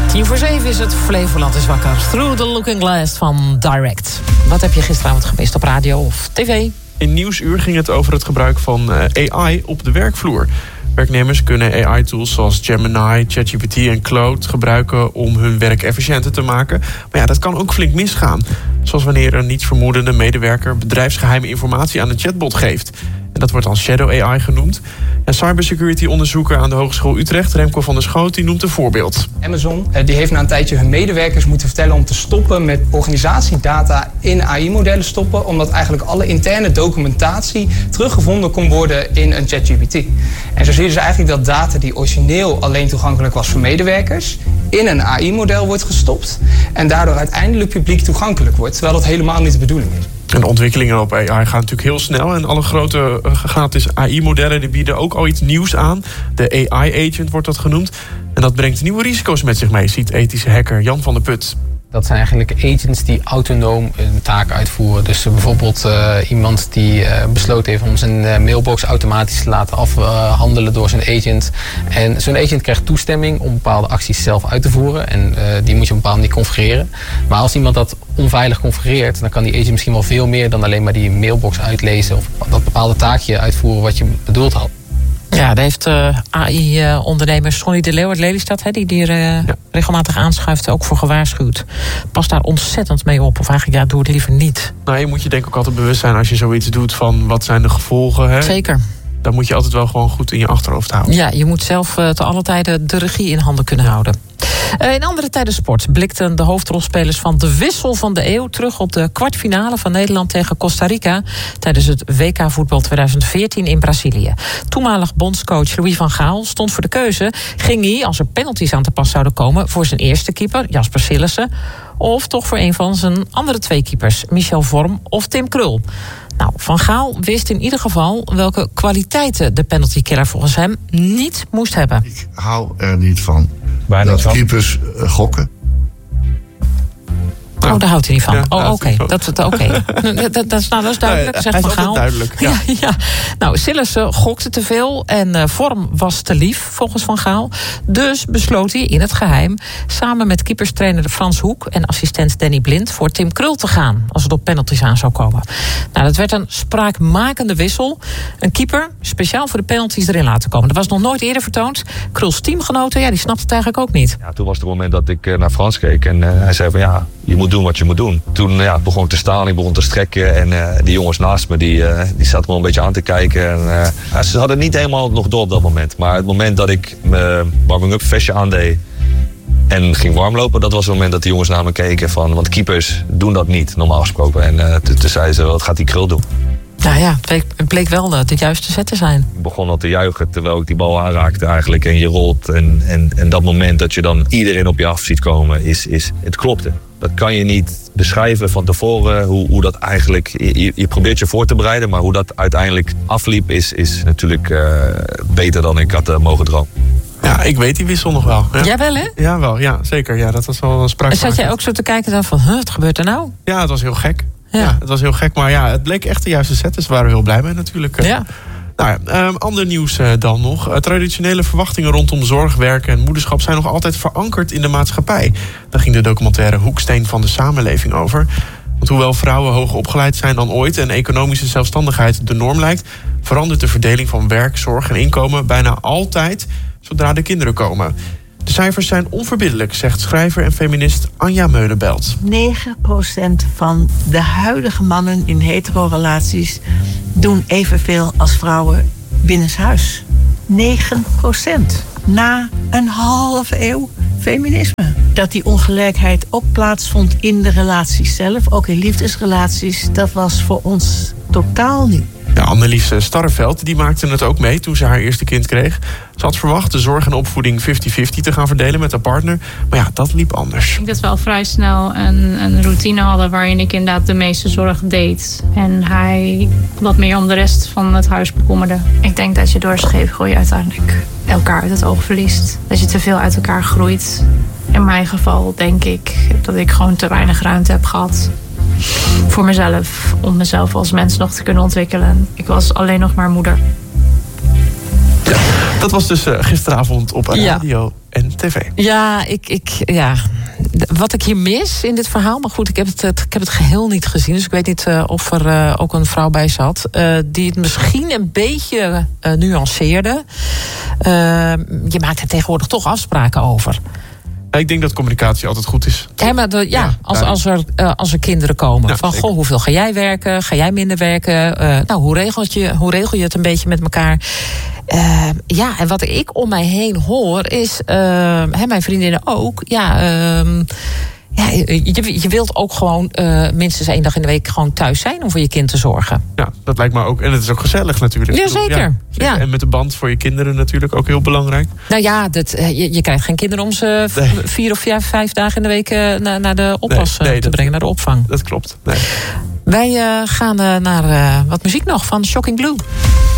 6:10 is het. Flevoland is wakker. Through the Looking Glass van Direct. Wat heb je gisteravond gemist op radio of tv? In Nieuwsuur ging het over het gebruik van AI op de werkvloer. Werknemers kunnen AI-tools zoals Gemini, ChatGPT en Claude gebruiken om hun werk efficiënter te maken. Maar ja, dat kan ook flink misgaan. Zoals wanneer een nietsvermoedende medewerker bedrijfsgeheime informatie aan een chatbot geeft. En dat wordt dan Shadow AI genoemd. En cybersecurity-onderzoeker aan de Hogeschool Utrecht, Remco van der Schoot, die noemt een voorbeeld. Amazon die heeft na een tijdje hun medewerkers moeten vertellen om te stoppen met organisatiedata in AI-modellen stoppen, omdat eigenlijk alle interne documentatie teruggevonden kon worden in een ChatGPT. En zo zie je dus eigenlijk dat data die origineel alleen toegankelijk was voor medewerkers, in een AI-model wordt gestopt en daardoor uiteindelijk publiek toegankelijk wordt, terwijl dat helemaal niet de bedoeling is. En de ontwikkelingen op AI gaan natuurlijk heel snel. En alle grote gratis AI-modellen die bieden ook al iets nieuws aan. De AI-agent wordt dat genoemd. En dat brengt nieuwe risico's met zich mee, ziet ethische hacker Jan van der Put. Dat zijn eigenlijk agents die autonoom een taak uitvoeren. Dus bijvoorbeeld iemand die besloten heeft om zijn mailbox automatisch te laten afhandelen door zijn agent. En zo'n agent krijgt toestemming om bepaalde acties zelf uit te voeren. En die moet je op een bepaalde manier configureren. Maar als iemand dat onveilig configureert, dan kan die agent misschien wel veel meer dan alleen maar die mailbox uitlezen of dat bepaalde taakje uitvoeren wat je bedoeld had. Ja, daar heeft AI-ondernemer Sonny de Leeuw uit Lelystad, die regelmatig aanschuift, ook voor gewaarschuwd. Pas daar ontzettend mee op. Of eigenlijk, doe het liever niet. Nou, je moet je denk ik ook altijd bewust zijn als je zoiets doet van wat zijn de gevolgen. Hè? Zeker. Dan moet je altijd wel gewoon goed in je achterhoofd houden. Ja, je moet zelf te alle tijden de regie in handen kunnen houden. In andere tijden sport blikten de hoofdrolspelers van de wissel van de eeuw terug op de kwartfinale van Nederland tegen Costa Rica tijdens het WK voetbal 2014 in Brazilië. Toenmalig bondscoach Louis van Gaal stond voor de keuze: ging hij, als er penalties aan te pas zouden komen, voor zijn eerste keeper, Jasper Sillissen, of toch voor een van zijn andere twee keepers, Michel Vorm of Tim Krul? Nou, Van Gaal wist in ieder geval welke kwaliteiten de penaltykiller volgens hem niet moest hebben. Ik hou er niet van dat keepers gokken. Oh, daar houdt hij niet van. Ja, oké. Dat is duidelijk, zegt Van Gaal. Duidelijk, ja. Nou, Sillissen gokte te veel en Vorm was te lief, volgens Van Gaal. Dus besloot hij in het geheim samen met keeperstrainer Frans Hoek en assistent Danny Blind voor Tim Krul te gaan als het op penalties aan zou komen. Nou, dat werd een spraakmakende wissel. Een keeper speciaal voor de penalties erin laten komen. Dat was nog nooit eerder vertoond. Kruls teamgenoten, die snapte het eigenlijk ook niet. Ja, toen was het moment dat ik naar Frans keek en hij zei van je moet doen wat je moet doen. Toen begon ik te staan, ik begon te strekken en die jongens naast me die zaten me een beetje aan te kijken. En, ze hadden niet helemaal nog door op dat moment. Maar het moment dat ik mijn warming-up vestje aandeed en ging warmlopen, dat was het moment dat de jongens naar me keken van, want keepers doen dat niet, normaal gesproken. En toen zeiden ze, wat gaat die Krul doen? Nou ja, het bleek wel de juiste zet te zijn. Ik begon al te juichen terwijl ik die bal aanraakte eigenlijk. En je rolt en dat moment dat je dan iedereen op je af ziet komen, het klopte. Dat kan je niet beschrijven van tevoren, hoe dat eigenlijk. Je probeert je voor te bereiden, maar hoe dat uiteindelijk afliep is natuurlijk beter dan ik had mogen dromen. Ja, ik weet die wissel nog wel. Ja. Jij wel, hè? Ja, wel. Ja, zeker. Ja, dat was wel spraakmakend. Zat jij ook zo te kijken dan van, wat gebeurt er nou? Ja, het was heel gek. Ja, het was heel gek, maar het bleek echt de juiste set, dus we waren heel blij mee natuurlijk. Ja. Ander nieuws dan nog. Traditionele verwachtingen rondom zorg, werk en moederschap zijn nog altijd verankerd in de maatschappij. Daar ging de documentaire Hoeksteen van de samenleving over. Want hoewel vrouwen hoger opgeleid zijn dan ooit en economische zelfstandigheid de norm lijkt, verandert de verdeling van werk, zorg en inkomen bijna altijd zodra de kinderen komen. De cijfers zijn onverbiddelijk, zegt schrijver en feminist Anja Meulenbelt. 9% van de huidige mannen in hetero-relaties doen evenveel als vrouwen binnenshuis. 9%. Na een halve eeuw feminisme. Dat die ongelijkheid ook plaatsvond in de relaties zelf, ook in liefdesrelaties, dat was voor ons totaal nieuw. Ja, Annelies Starreveld die maakte het ook mee toen ze haar eerste kind kreeg. Ze had verwacht de zorg en opvoeding 50-50 te gaan verdelen met haar partner. Maar dat liep anders. Ik denk dat we al vrij snel een routine hadden waarin ik inderdaad de meeste zorg deed. En hij wat meer om de rest van het huis bekommerde. Ik denk dat je door scheepgroei uiteindelijk elkaar uit het oog verliest. Dat je te veel uit elkaar groeit. In mijn geval denk ik dat ik gewoon te weinig ruimte heb gehad voor mezelf, om mezelf als mens nog te kunnen ontwikkelen. Ik was alleen nog maar moeder. Ja. Dat was dus gisteravond op radio en tv. Ja, wat ik hier mis in dit verhaal... maar goed, ik heb het geheel niet gezien... dus ik weet niet of er ook een vrouw bij zat... die het misschien een beetje nuanceerde. Je maakt er tegenwoordig toch afspraken over. Ik denk dat communicatie altijd goed is. Ja, maar als er kinderen komen. Van, goh, hoeveel ga jij werken? Ga jij minder werken? Hoe regel je het een beetje met elkaar? En wat ik om mij heen hoor is... mijn vriendinnen ook... je wilt ook gewoon minstens 1 dag in de week gewoon thuis zijn om voor je kind te zorgen. Ja, dat lijkt me ook. En het is ook gezellig natuurlijk. Jazeker. Ja. En met de band voor je kinderen natuurlijk ook heel belangrijk. Nou ja, je krijgt geen kinderen om ze 4 of 5 dagen in de week naar de oppas te brengen, naar de opvang. Dat klopt. Nee. Wij gaan naar wat muziek nog van Shocking Blue.